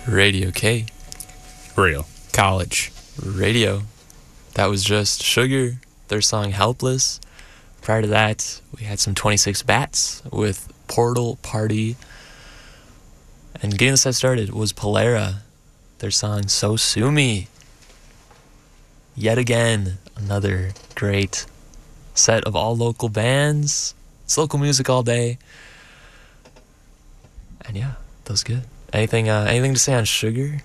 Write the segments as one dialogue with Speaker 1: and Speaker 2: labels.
Speaker 1: Radio K.
Speaker 2: Real.
Speaker 3: College.
Speaker 1: Radio. That was just Sugar, their song Helpless. Prior to that, we had some 26 Bats with Portal Party. And getting the set started was Polera, their song So Sue Me. Yet again, another great set of all local bands. It's local music all day. And yeah, that was good. Anything to say on Sugar?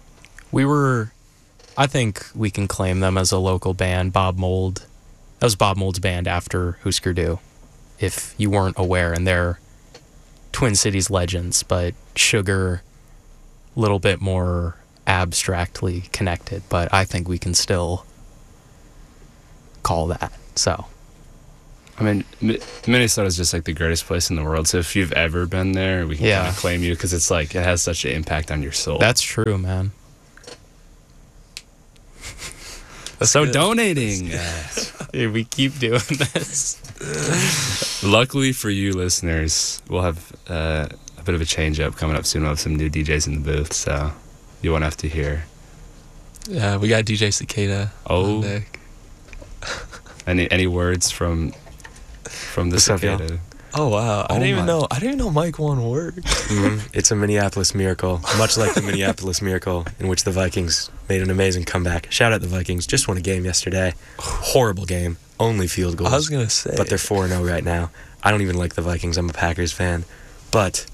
Speaker 3: I think we can claim them as a local band. Bob Mould. That was Bob Mould's band after Husker Du, if you weren't aware, and they're Twin Cities legends, but Sugar, a little bit more abstractly connected, but I think we can still call that. So,
Speaker 2: I mean, Minnesota is just like the greatest place in the world. So if you've ever been there, we can kind of claim you because it's like it has such an impact on your soul.
Speaker 3: That's true, man.
Speaker 2: So donating.
Speaker 3: Dude, we keep doing this.
Speaker 2: Luckily for you listeners, we'll have a bit of a change up coming up soon. We'll have some new DJs in the booth, so you won't have to hear.
Speaker 1: Yeah, we got DJ Cicada on deck.
Speaker 2: Any words from the Cicada?
Speaker 1: Oh wow! I didn't even know Mike won word.
Speaker 4: It's a Minneapolis miracle, much like the Minneapolis miracle in which the Vikings made an amazing comeback. Shout out the Vikings! Just won a game yesterday. Horrible game, only field goals.
Speaker 1: I was gonna say,
Speaker 4: but they're 4-0 right now. I don't even like the Vikings. I'm a Packers fan, but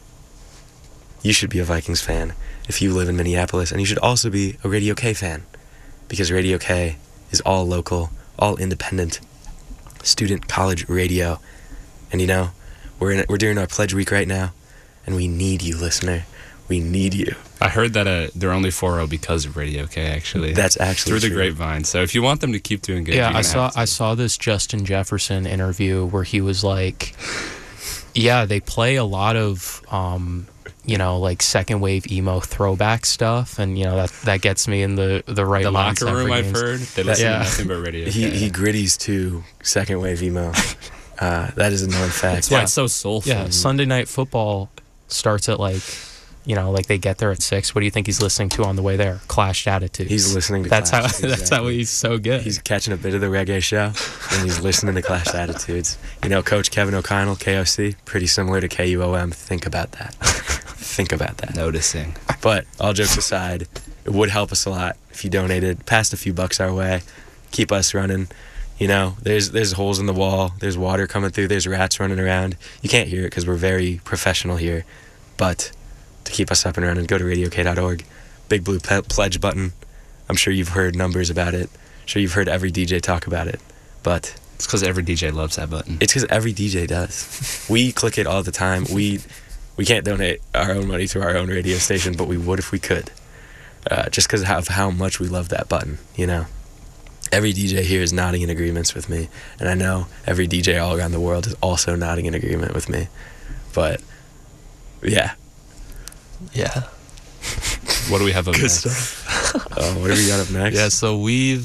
Speaker 4: you should be a Vikings fan if you live in Minneapolis, and you should also be a Radio K fan because Radio K is all local, all independent, student college radio. And you know, we're doing our pledge week right now, and we need you, listener. We need you.
Speaker 2: I heard that they're only 4-0 because of Radio K. Actually,
Speaker 4: that's actually
Speaker 2: through
Speaker 4: true.
Speaker 2: The grapevine. So if you want them to keep doing good,
Speaker 3: yeah, I saw this Justin Jefferson interview where he was like, "Yeah, they play a lot of like second wave emo throwback stuff, and that gets me in the right
Speaker 2: the
Speaker 3: mindset
Speaker 2: locker room."
Speaker 3: for
Speaker 2: I've
Speaker 3: games.
Speaker 2: heard they listen to nothing but Radio K.
Speaker 4: He gritties to second wave emo. That is a known fact.
Speaker 2: That's why it's so soulful.
Speaker 3: Yeah, Sunday Night Football starts at like they get there at 6. What do you think he's listening to on the way there? Clashed Attitudes.
Speaker 4: He's listening to
Speaker 3: That's
Speaker 4: Clashed,
Speaker 3: how that's how he's so good.
Speaker 4: He's catching a bit of the reggae show, and he's listening to Clashed Attitudes. Coach Kevin O'Connell, KOC, pretty similar to KUOM. Think about that. Think about that.
Speaker 2: Noticing.
Speaker 4: But all jokes aside, it would help us a lot if you donated, passed a few bucks our way, keep us running. There's holes in the wall, there's water coming through, there's rats running around. You can't hear it because we're very professional here. But to keep us up and running, go to radiok.org. Big blue pledge button. I'm sure you've heard numbers about it. I'm sure you've heard every DJ talk about it. But
Speaker 2: it's because every DJ loves that button.
Speaker 4: It's because every DJ does. We click it all the time. We can't donate our own money to our own radio station, but we would if we could. Just because of how much we love that button, Every DJ here is nodding in agreements with me, and I know every DJ all around the world is also nodding in agreement with me. But, yeah.
Speaker 1: Yeah.
Speaker 2: What do we have up
Speaker 1: Good
Speaker 2: next?
Speaker 1: stuff.
Speaker 4: What do we got up next?
Speaker 1: Yeah, so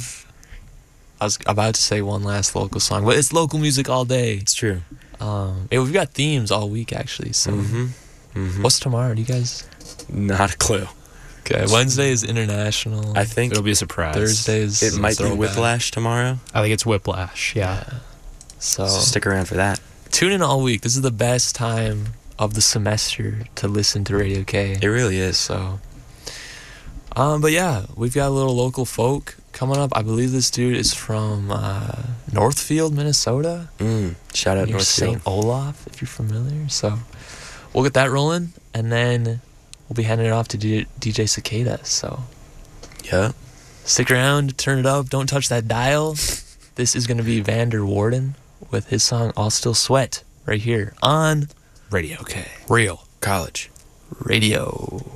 Speaker 1: I was about to say one last local song, but it's local music all day.
Speaker 4: It's true.
Speaker 1: We've got themes all week, actually. So, What's tomorrow? Do you guys?
Speaker 4: Not a clue.
Speaker 1: Okay, Wednesday is International.
Speaker 4: I think
Speaker 2: it'll be a surprise.
Speaker 1: Thursday is
Speaker 4: it might be Whiplash tomorrow.
Speaker 3: I think it's Whiplash. Yeah.
Speaker 1: So
Speaker 4: stick around for that.
Speaker 1: Tune in all week. This is the best time of the semester to listen to Radio K.
Speaker 4: It really is.
Speaker 1: So, but yeah, we've got a little local folk coming up. I believe this dude is from Northfield, Minnesota.
Speaker 4: Shout out Northfield.
Speaker 1: St. Olaf, if you're familiar. So we'll get that rolling, and then we'll be handing it off to DJ Cicada. So
Speaker 4: yeah,
Speaker 1: stick around, turn it up, don't touch that dial. This is going to be Vander Warden with his song I'll Still Sweat right here on
Speaker 2: Radio K.
Speaker 3: Real
Speaker 4: College
Speaker 1: Radio.